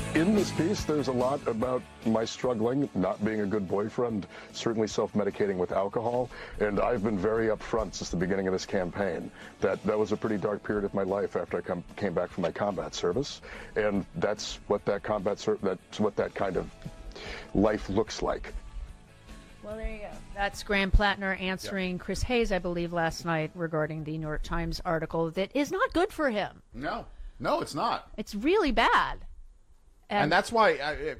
In this piece, there's a lot about my struggling, not being a good boyfriend, certainly self-medicating with alcohol, and I've been very upfront since the beginning of this campaign that was a pretty dark period of my life after I came back from my combat service, and that's what that kind of life looks like. Well, there you go. That's Graham Plattner answering Chris Hayes, I believe, last night regarding the New York Times article that is not good for him. No, it's not. It's really bad. And that's why,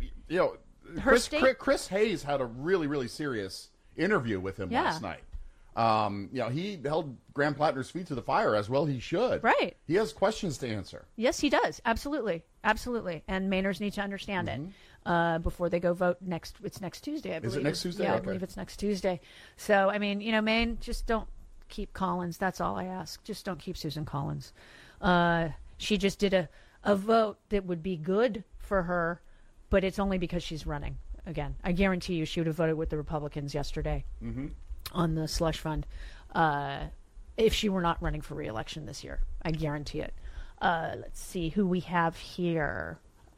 Chris Hayes had a really, really serious interview with him last night. He held Graham Plattner's feet to the fire, as well he should. Right. He has questions to answer. Yes, he does. Absolutely. Absolutely. And Mainers need to understand it before they go vote it's next Tuesday, I believe. Is it next Tuesday? Yeah, okay. I believe it's next Tuesday. So, I mean, Maine, just don't keep Collins. That's all I ask. Just don't keep Susan Collins. She just did a vote that would be good for her, but it's only because she's running again. I guarantee you she would have voted with the Republicans yesterday on the slush fund if she were not running for re-election this year. I guarantee it. Let's see who we have here.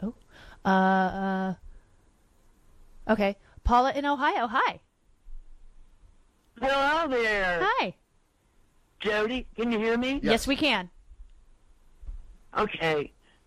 Okay. Paula in Ohio. Hi. Hello there. Hi. Jody, can you hear me? Yes, we can. Okay.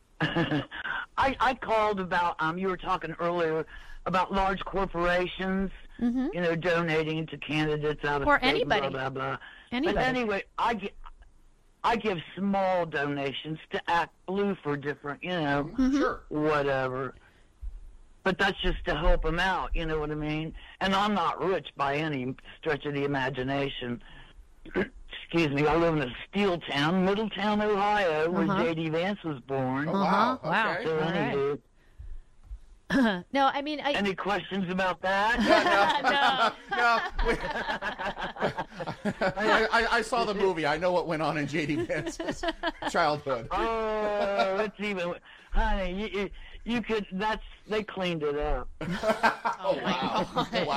I called about, you were talking earlier about large corporations, donating to candidates out of or state, anybody. blah, blah, blah. Anybody. But anyway, I give small donations to Act Blue for different, Sure. whatever. But that's just to help them out, you know what I mean? And I'm not rich by any stretch of the imagination. Excuse me, I live in a steel town, Middletown, Ohio, where J.D. Vance was born. Oh, wow. Wow. Okay. So All right. anyway, No, I mean, any questions about that? I saw the movie. I know what went on in J.D. Vance's childhood. Oh, it's even, honey, you could, they cleaned it up. Oh, wow.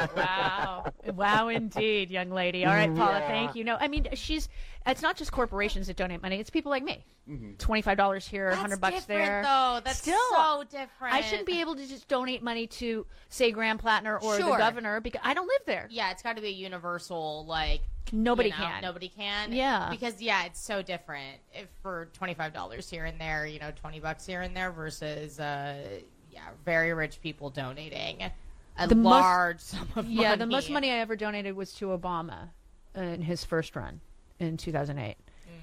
Wow. Wow, indeed, young lady. All right, Paula, Yeah. thank you. No, I mean, it's not just corporations that donate money. It's people like me. $25 here, $100 there. Though. That's Still, so different. I shouldn't be able to just donate money to, say, Graham Plattner or the Sure. governor because I don't live there. Yeah, it's got to be a universal, Nobody can. Nobody can. Yeah. Because, it's so different if for $25 here and there, $20 here and there versus, very rich people donating a large sum of money. Yeah, the most money I ever donated was to Obama in his first run in 2008.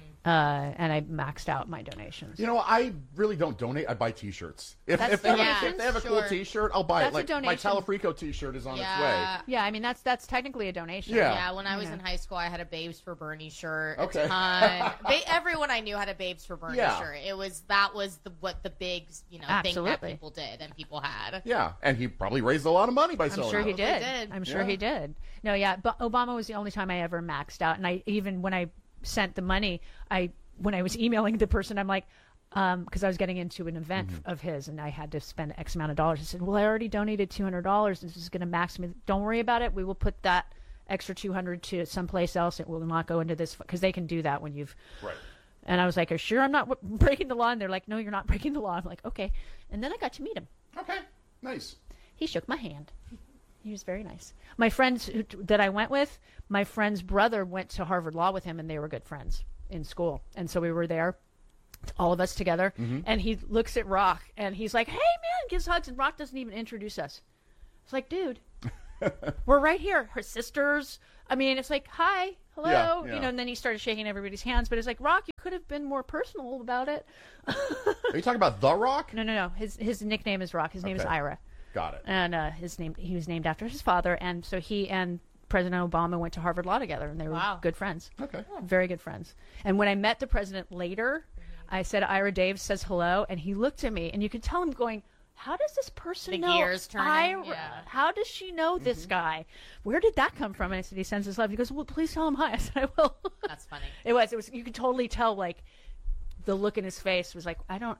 And I maxed out my donations. I really don't donate. I buy T-shirts. If they have a cool T-shirt, I'll buy That's it. a My donation. Talafrico T-shirt is on its way. Yeah, I mean, that's technically a donation. Yeah. Yeah, when I was in high school, I had a Babes for Bernie shirt. Okay. A ton. Everyone I knew had a Babes for Bernie Yeah. shirt. That was what the big thing Absolutely. that people did and people had. Yeah, and he probably raised a lot of money by I'm selling sure he it. did. I'm sure he did. No, yeah, but Obama was the only time I ever maxed out. And even when I sent the money, when I was emailing the person, I'm like, because I was getting into an event of his and I had to spend X amount of dollars. I said, well, I already donated $200. This is going to max me. Don't worry about it. We will put that extra $200 to someplace else. It will not go into this because they can do that when you've. Right. And I was like, are you sure I'm not breaking the law? And they're like, no, you're not breaking the law. I'm like, okay. And then I got to meet him. Okay, nice. He shook my hand. He was very nice. My friends that I went with, my friend's brother went to Harvard Law with him, and they were good friends in school. And so we were there, all of us together. And he looks at Rock, and he's like, hey, man, gives hugs. And Rock doesn't even introduce us. It's like, dude, we're right here. Her sisters. I mean, it's like, hi, hello. Yeah. And then he started shaking everybody's hands. But it's like, Rock, you could have been more personal about it. Are you talking about The Rock? No. His nickname is Rock. His name is Ira. Got it. And he was named after his father. And so he and President Obama went to Harvard Law together, and they were good friends. Okay. Very good friends. And when I met the president later, I said, Ira Daves says hello, and he looked at me, and you could tell him going, how does this person The know gears turning, Ira? yeah. How does she know this guy? Where did that come from? And I said, he sends his love. He goes, well, please tell him hi. I said, I will. That's funny. It was, you could totally tell, like, the look in his face was like,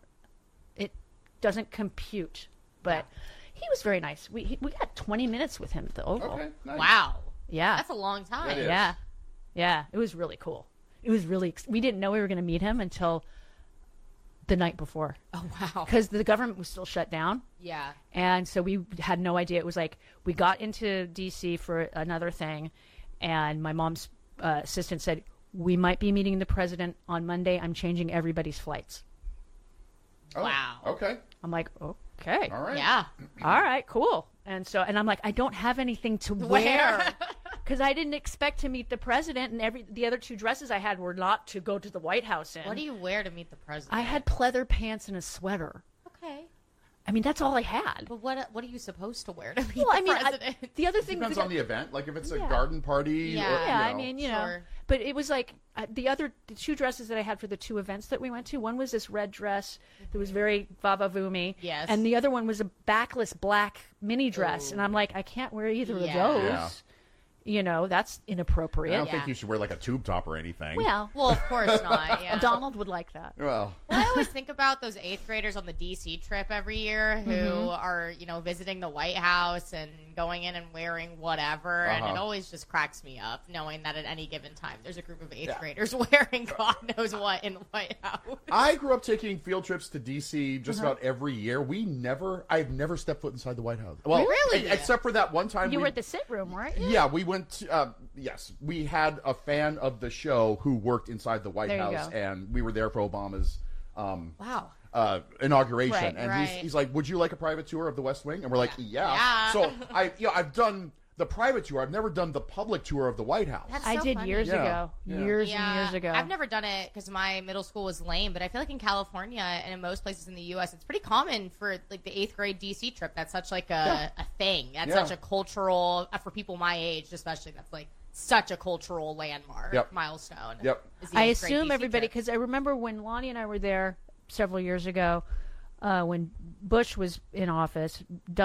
it doesn't compute. But he was very nice. We got 20 minutes with him at the Oval. Okay, nice. Wow. Yeah. That's a long time. That is. Yeah. It was really cool. It was really, we didn't know we were going to meet him until the night before. Oh, wow. Because the government was still shut down. Yeah. And so we had no idea. It was like we got into D.C. for another thing, and my mom's assistant said, we might be meeting the president on Monday. I'm changing everybody's flights. Oh, wow. Okay. I'm like, okay. All right. Yeah. All right, cool. And I'm like, I don't have anything to wear. Because I didn't expect to meet the president, and the other 2 dresses I had were not to go to the White House in. What do you wear to meet the president? I had pleather pants and a sweater. Okay. I mean, that's all I had. But what are you supposed to wear to meet Well, I the mean, president? the other thing Depends was on the event. Like if it's a Yeah. garden party. Yeah. Or, yeah, you know. I mean, you know. Sure. But it was like the 2 dresses that I had for the 2 events that we went to. One was this red dress that was very vavavoom-y. Yes. And the other one was a backless black mini dress. Ooh. And I'm like, I can't wear either of Yeah. those. Yeah. You know, that's I inappropriate. don't Yeah. think you should wear like a tube top or anything. Well, Well, of course not. Yeah. Donald would like that. Well, Well, I always think about those 8th graders on the D.C. trip every year who are, visiting the White House and going in and wearing whatever, and it always just cracks me up knowing that at any given time there's a group of 8th graders wearing God knows what in the White House. I grew up taking field trips to D.C. just about every year. I've never stepped foot inside the White House. Well, Really? except for that one time. You were at the sit room, weren't you? Yeah, we went to, yes, we had a fan of the show who worked inside the White There you House, go. and we were there for Obama's Wow. inauguration. Right, and right. he's like, would you like a private tour of the West Wing? And we're like, yeah. Yeah. So I've done the private tour. I've never done the public tour of the White House. That's I so did funny. years Yeah. ago. Yeah. Years and years ago. I've never done it because my middle school was lame, but I feel like in California and in most places in the U.S., it's pretty common for like the 8th grade D.C. trip. That's such like a thing. That's Yeah. such a cultural, for people my age especially, that's like such a cultural landmark milestone. Yep. is the I 8th grade assume DC everybody, trip. because I remember when Lonnie and I were there several years ago, when Bush was in office,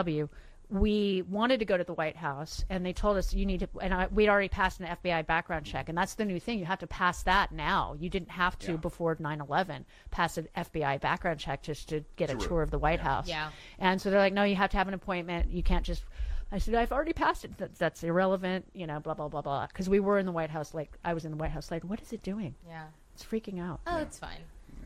we wanted to go to the White House, and they told us you need to, and we'd already passed an FBI background check, and that's the new thing. You have to pass that now. You didn't have to before 9/11 pass an FBI background check just to get a tour of the White House. Yeah. And so they're like, no, you have to have an appointment. You can't just. I said, I've already passed it. That's irrelevant, blah, blah, blah, blah. Because we were in the White House, like, I was in the White House, like, what is it doing? Yeah. It's freaking out. Oh, it's fine.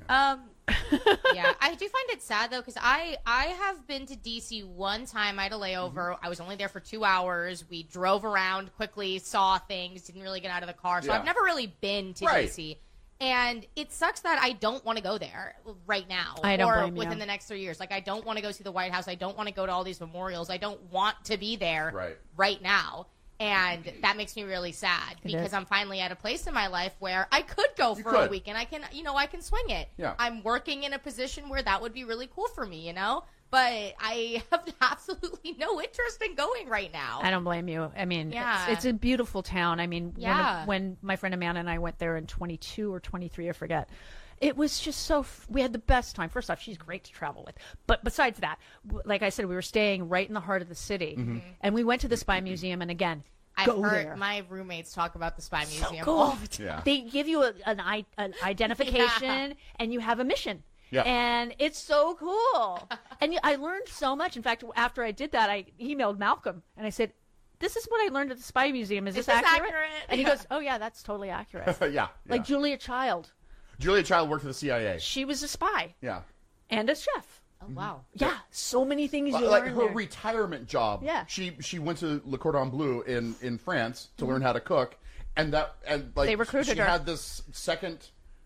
Yeah, I do find it sad though because I have been to DC one time. I had a layover. I was only there for 2 hours. We drove around quickly, saw things, didn't really get out of the car. So I've never really been to DC. And it sucks that I don't want to go there right now I don't or blame you. within the next 3 years. Like, I don't want to go see the White House. I don't want to go to all these memorials. I don't want to be there right now. And that makes me really sad because I'm finally at a place in my life where I could go for a weekend. I can, I can swing it. Yeah. I'm working in a position where that would be really cool for me, But I have absolutely no interest in going right now. I don't blame you. I mean, Yeah. it's a beautiful town. I mean, Yeah. when my friend Amanda and I went there in 22 or 23, I forget, it was just so, we had the best time. First off, she's great to travel with. But besides that, like I said, we were staying right in the heart of the city. And we went to the Spy Museum, and again, I've go heard there. my roommates talk about the Spy Museum cool. all the time. Yeah. They give you an identification, and you have a mission. Yeah. And it's so cool. And I learned so much. In fact, after I did that, I emailed Malcolm, and I said, this is what I learned at the Spy Museum. Is this accurate? And he goes, oh, yeah, that's totally accurate. yeah. Like Julia Child. Julia Child worked for the CIA. She was a spy Yeah. and a chef. Oh, wow. Yeah, so many things you Like learn her there. retirement job. Yeah. She went to Le Cordon Bleu in France to learn how to cook, and They recruited she her. had this second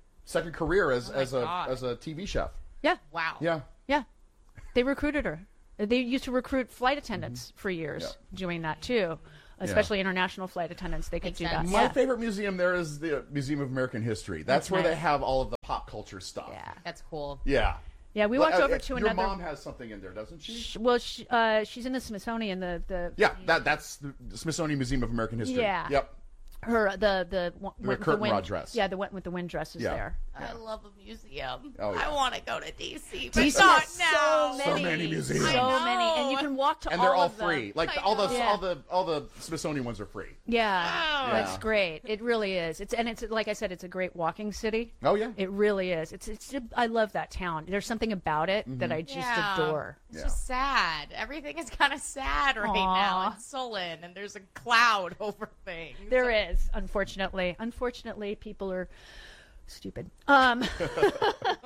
career as God. a TV chef. Yeah, Wow. Yeah. yeah. They recruited her. They used to recruit flight attendants for years doing that too, especially international flight attendants. They could Makes do sense. that. My Yeah. favorite museum there is the Museum of American History. That's where nice. they have all of the pop culture stuff. Yeah. That's cool. Yeah. Yeah, we walked over to your another. mom has something in there, doesn't she? Well, she's in the Smithsonian. The Yeah, that's the Smithsonian Museum of American History. Yeah. Yep. her the one with the curtain wind rod dress. Yeah, the one with the wind dress is Yeah. there. I love a museum. Oh, yeah. I want to go to DC, but DC not has now. So many museums. So I many, and you know. can walk to And they're all of them. free. Like I all the know. all the Smithsonian ones are free. Yeah, Wow. it's Yeah. great. It really is. It's like I said, it's a great walking city. Oh yeah. It really is. I love that town. There's something about it that I just adore. It's Yeah. just sad. Everything is kind of sad right Aw. now and sullen, and there's a cloud over things. There is, unfortunately. Unfortunately, people are stupid.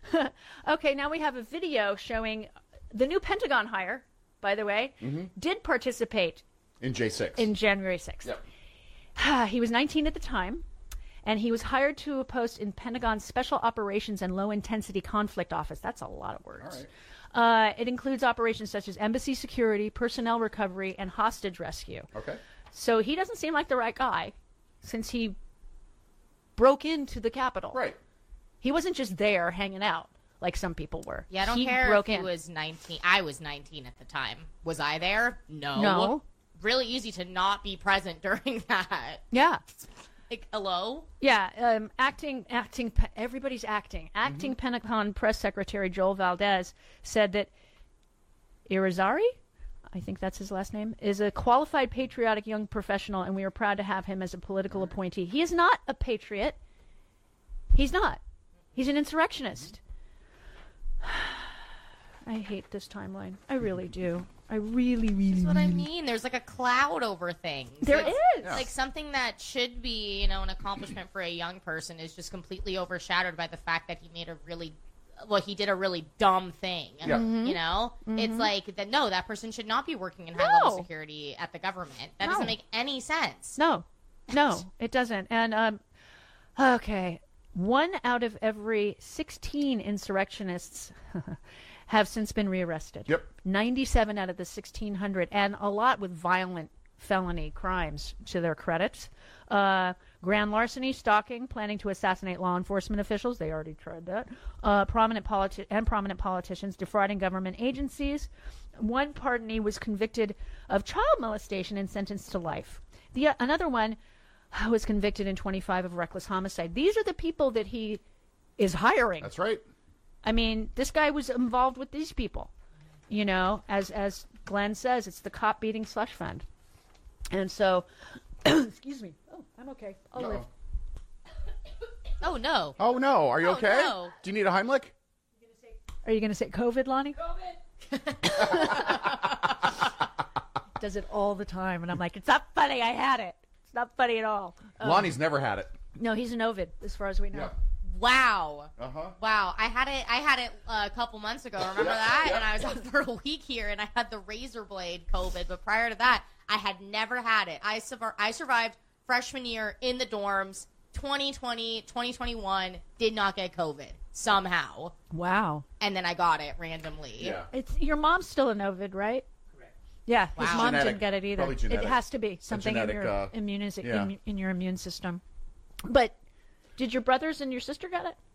Okay, now we have a video showing the new Pentagon hire, by the way, did participate In J6. in January 6th. Yep. He was 19 at the time, and he was hired to a post in Pentagon's Special Operations and Low Intensity Conflict Office. That's a lot of words. All right. It includes operations such as embassy security, personnel recovery, and hostage rescue. Okay. So he doesn't seem like the right guy since he broke into the Capitol. Right. He wasn't just there hanging out like some people were. Yeah, I don't he care broke if he in. was 19. I was 19 at the time. Was I there? No. No. Really easy to not be present during that. Yeah. Like, hello? Yeah, everybody's acting. Acting Pentagon Press Secretary Joel Valdez said that Irizarry, I think that's his last name, is a qualified, patriotic young professional, and we are proud to have him as a political appointee. He is not a patriot. He's not. He's an insurrectionist. I hate this timeline. I really do. I really, really, That's what I mean. There's like a cloud over things. There It's is. like something that should be, you know, an accomplishment for a young person is just completely overshadowed by the fact that he made he did a really dumb thing. Yeah. You know? It's like, that person should not be working in high-level security at the government. That doesn't make any sense. No, it doesn't. And, okay, 1 out of every 16 insurrectionists have since been rearrested. Yep. 97 out of the 1,600, and a lot with violent felony crimes to their credit. Grand larceny, stalking, planning to assassinate law enforcement officials. They already tried that. Prominent politicians, defrauding government agencies. One pardonee was convicted of child molestation and sentenced to life. Another one was convicted in 25 of reckless homicide. These are the people that he is hiring. That's right. I mean, this guy was involved with these people. You know, as Glenn says, it's the cop beating slush fund. And so, excuse me. Oh, I'm okay. I'll live. Oh, no. Oh, no. Are you okay? No. Do you need a Heimlich? Are you going to say COVID, Lonnie? Does it all the time. And I'm like, it's not funny. I had it. It's not funny at all. Lonnie's never had it. No, he's an Ovid, as far as we know. Yeah. Wow. Uh-huh. Wow. I had it a couple months ago. Remember that? And I was out for a week here, and I had the razor blade COVID. But prior to that, I had never had it. I survived freshman year in the dorms. 2020, 2021, did not get COVID somehow. Wow. And then I got it randomly. Yeah. It's your mom's still an Ovid, right? Correct. Yeah, his Wow. mom Genetic. didn't get it either. Probably genetic. It has to be something genetic, in your in your immune system. But did your brothers and your sister get it?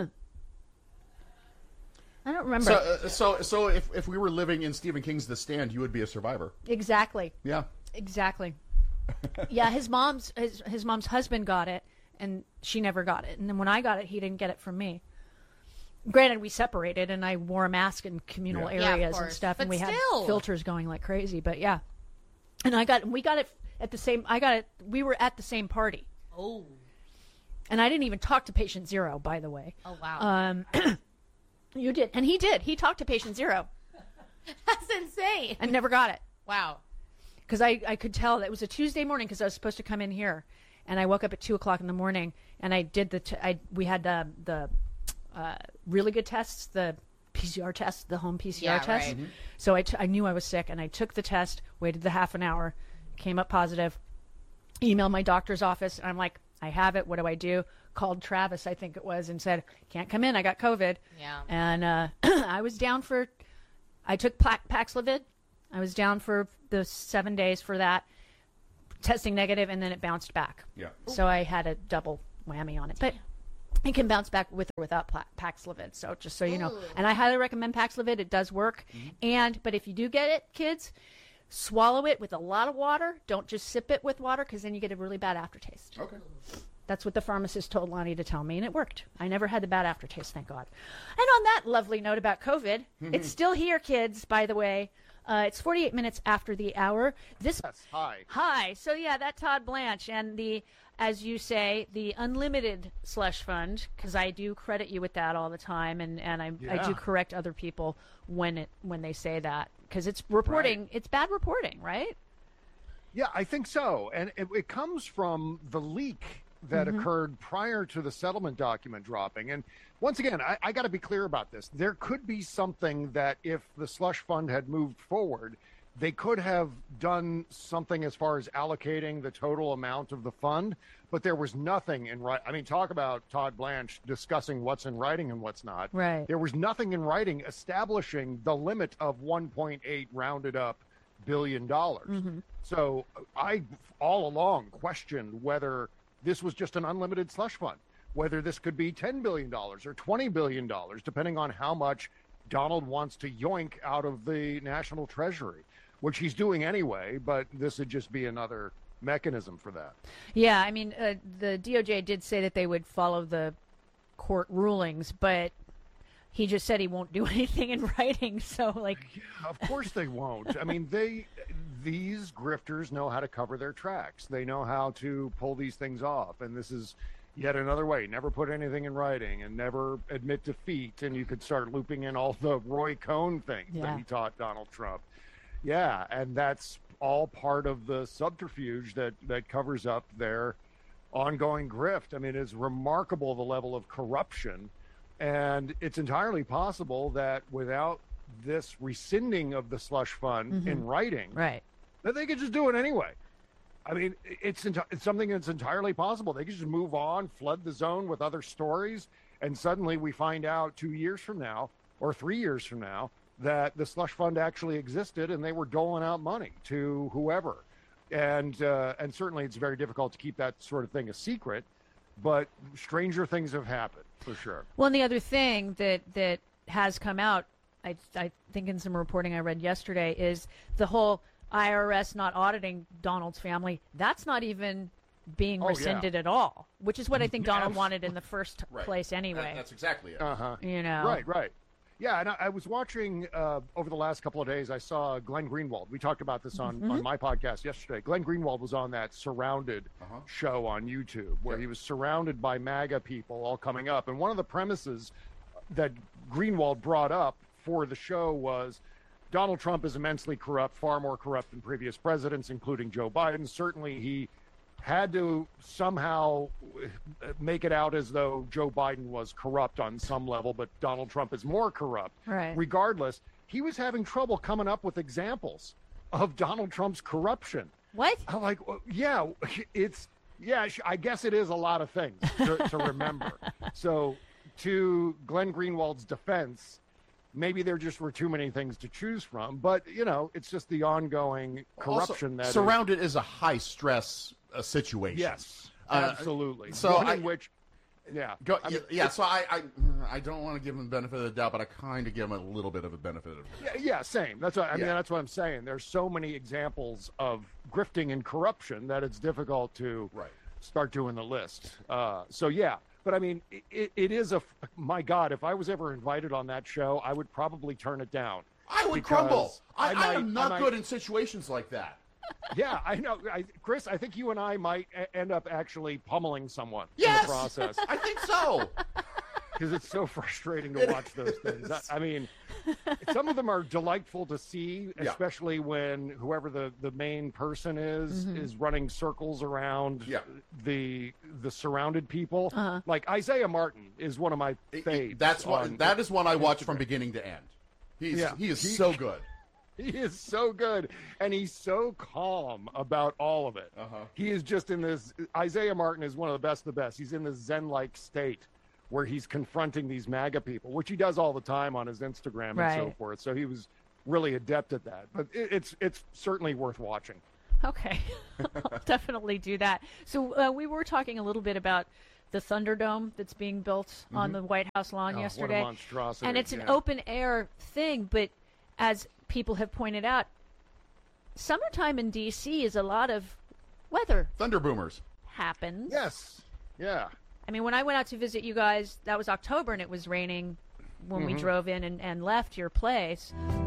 I don't remember. So if we were living in Stephen King's The Stand, you would be a survivor. Exactly. Yeah. Exactly. Yeah, his mom's husband got it, and she never got it. And then when I got it, he didn't get it from me. Granted, we separated, and I wore a mask in communal Yeah. areas of and course. stuff, and But we had still. filters going like crazy. But yeah, and we got it at the same. We were at the same party, Oh. and I didn't even talk to patient zero, by the way. Oh, wow. You did, and he did. He talked to patient zero That's insane. and never got it. Wow. Because I could tell that it was a Tuesday morning because I was supposed to come in here, and I woke up at 2:00 in the morning, and I did we had the really good tests, the PCR test, the home PCR Yeah, test. right. So I knew I was sick, and I took the test, waited the half an hour, came up positive, emailed my doctor's office, and I'm like, I have it. What do I do? Called Travis, I think it was, and said, can't come in. I got COVID. Yeah. And I was down I took Paxlovid. I was down for the 7 days for that, testing negative, and then it bounced back. Yeah. So I had a double whammy on it. But it can bounce back with or without Paxlovid, so just so you know. Ooh. And I highly recommend Paxlovid. It does work. But if you do get it, kids, swallow it with a lot of water. Don't just sip it with water, because then you get a really bad aftertaste. Okay. That's what the pharmacist told Lonnie to tell me, and it worked. I never had the bad aftertaste, thank God. And on that lovely note about COVID, it's still here, kids, by the way. It's 48 minutes after the hour. Hi. So, yeah, that Todd Blanche and as you say, the unlimited slush fund, because I do credit you with that all the time, and I do correct other people when they say that, because it's reporting, Right. It's bad reporting, right? Yeah, I think so. And it comes from the leak that occurred prior to the settlement document dropping. And once again, I got to be clear about this. There could be something that if the slush fund had moved forward, they could have done something as far as allocating the total amount of the fund, but there was nothing in writing. I mean, talk about Todd Blanche discussing what's in writing and what's not. Right. There was nothing in writing establishing the limit of 1.8 rounded up $billion. So I all along questioned whether this was just an unlimited slush fund, whether this could be $10 billion or $20 billion, depending on how much Donald wants to yoink out of the national treasury, which he's doing anyway, but this would just be another mechanism for that. Yeah, I mean, the DOJ did say that they would follow the court rulings, but he just said he won't do anything in writing. So, like, yeah, of course they won't. I mean, these grifters know how to cover their tracks. They know how to pull these things off, and this is yet another way. Never put anything in writing and never admit defeat, and you could start looping in all the Roy Cohn things that he taught Donald Trump. Yeah, and that's all part of the subterfuge that covers up their ongoing grift. I mean, it's remarkable the level of corruption, and it's entirely possible that without this rescinding of the slush fund in writing, that they could just do it anyway. I mean, it's something that's entirely possible. They could just move on, flood the zone with other stories, and suddenly we find out 2 years from now or 3 years from now that the slush fund actually existed and they were doling out money to whoever. And certainly it's very difficult to keep that sort of thing a secret, but stranger things have happened for sure. Well, and the other thing that has come out, I think in some reporting I read yesterday, is the whole IRS not auditing Donald's family. That's not even being rescinded at all, which is what I think Donald wanted in the first place anyway. That's exactly it. You know. Right. Yeah, and I was watching over the last couple of days, I saw Glenn Greenwald. We talked about this on my podcast yesterday. Glenn Greenwald was on that Surrounded show on YouTube where he was surrounded by MAGA people all coming up. And one of the premises that Greenwald brought up for the show was Donald Trump is immensely corrupt, far more corrupt than previous presidents, including Joe Biden. Certainly he had to somehow make it out as though Joe Biden was corrupt on some level, but Donald Trump is more corrupt. Right. Regardless, he was having trouble coming up with examples of Donald Trump's corruption. What? I'm like, well, I guess it is a lot of things to remember. So to Glenn Greenwald's defense, maybe there just were too many things to choose from, but it's just the ongoing corruption also, Surrounded is a high stress situation. Yes, absolutely. So So I don't want to give him the benefit of the doubt, but I kind of give him a little bit of a benefit of the doubt. Yeah, same. That's what I mean. That's what I'm saying. There's so many examples of grifting and corruption that it's difficult to start doing the list. But I mean, it is my God, if I was ever invited on that show, I would probably turn it down. I would crumble. I am not good in situations like that. Yeah, I know. Chris, I think you and I might end up actually pummeling someone in the process. I think so. Because it's so frustrating to watch those things. I mean, some of them are delightful to see, especially when whoever the main person is running circles around the surrounded people. Like Isaiah Martin is one of my faves. That is one I watch from beginning to end. He is so good. He is so good, and he's so calm about all of it. He is just in this. Isaiah Martin is one of the best. He's in this Zen-like state where he's confronting these MAGA people, which he does all the time on his Instagram and so forth. So he was really adept at that. But it's certainly worth watching. Okay, I'll definitely do that. So we were talking a little bit about the Thunderdome that's being built on the White House lawn yesterday. What a monstrosity. And it's an open air thing, but as people have pointed out, summertime in D.C. is a lot of weather. Thunder boomers. Happens. Yes. Yeah. I mean, when I went out to visit you guys, that was October and it was raining when we drove in and left your place.